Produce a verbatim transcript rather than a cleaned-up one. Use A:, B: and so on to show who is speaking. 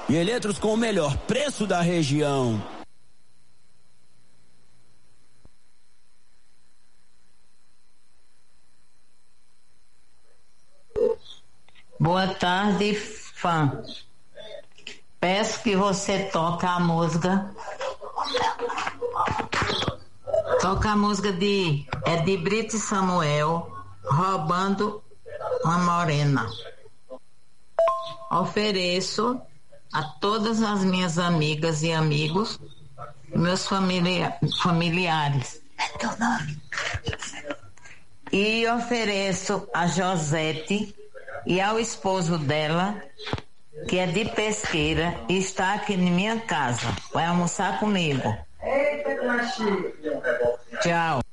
A: E eletros com o melhor preço da região.
B: Boa tarde, fã. Peço que você toque a música. Toca a música de é de Brito e Samuel, Roubando uma Morena. Ofereço a todas as minhas amigas e amigos, meus familia- familiares. É teu nome. E ofereço a Josete e ao esposo dela, que é de Pesqueira e está aqui na minha casa. Vai almoçar comigo. Tchau.